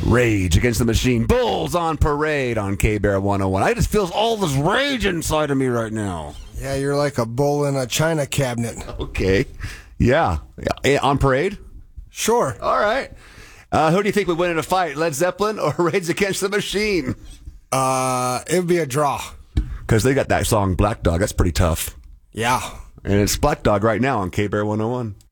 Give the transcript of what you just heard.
Rage Against the Machine. Bulls on Parade on K-Bear 101. I just feel all this rage inside of me right now. Yeah, you're like a bull in a china cabinet. Okay. Yeah. On Parade? Sure. All right. Who do you think would win in a fight, Led Zeppelin or Rage Against the Machine? It would be a draw. Because they got that song Black Dog. That's pretty tough. Yeah. And it's Black Dog right now on K-Bear 101.